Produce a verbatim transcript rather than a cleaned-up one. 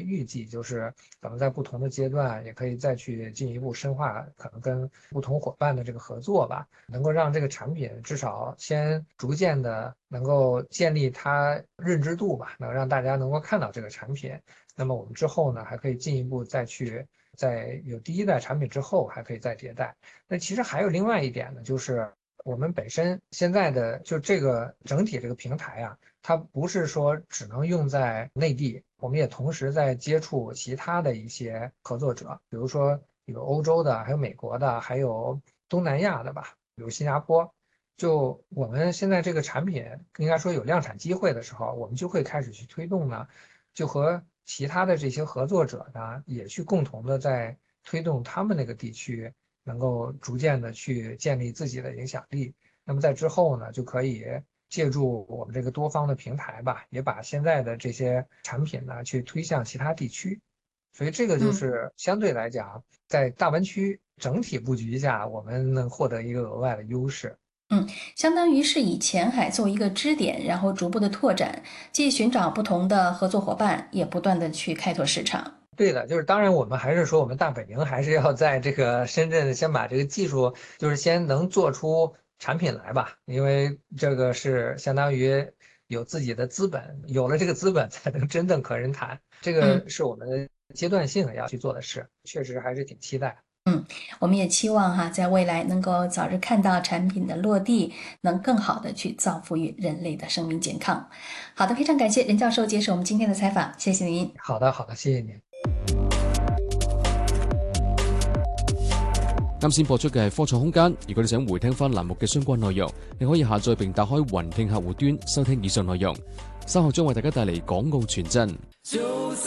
预计，就是可能在不同的阶段也可以再去进一步深化，可能跟不同伙伴的这个合作吧，能够让这个产品至少先逐渐的能够建立它认知度吧，能让大家能够看到这个产品。那么我们之后呢，还可以进一步再去，在有第一代产品之后，还可以再迭代。那其实还有另外一点呢，就是我们本身现在的就这个整体这个平台啊，它不是说只能用在内地，我们也同时在接触其他的一些合作者，比如说有欧洲的，还有美国的，还有东南亚的吧，比如新加坡。就我们现在这个产品应该说有量产机会的时候，我们就会开始去推动呢，就和其他的这些合作者呢，也去共同的在推动他们那个地区能够逐渐的去建立自己的影响力。那么在之后呢，就可以借助我们这个多方的平台吧，也把现在的这些产品呢去推向其他地区。所以这个就嗯。 是相对来讲，在大湾区整体布局下，我们能获得一个额外的优势。 嗯，相当于是以前海作为一个支点，然后逐步的拓展，既寻找不同的合作伙伴，也不断的去开拓市场。 对的，就是当然，我们还是说，我们大本营还是要在这个深圳先把这个技术，就是先能做出产品来吧，因为这个是相当于有自己的资本，有了这个资本才能真正和人谈，这个嗯是我们的阶段性要去做的事，确实还是挺期待。 嗯，我们也期望哈，在未来能够早日看到产品的落地，能更好的去造福于人类的生命健康。好的，非常感谢任教授接受我们今天的采访，谢谢您。 好的，好的，謝謝你。 啱先播出嘅係科創空間，如果你想回聽翻欄目嘅相關內容，你可以下載並打開雲聽客戶端收聽以上內容。稍後將為大家帶嚟港澳傳真。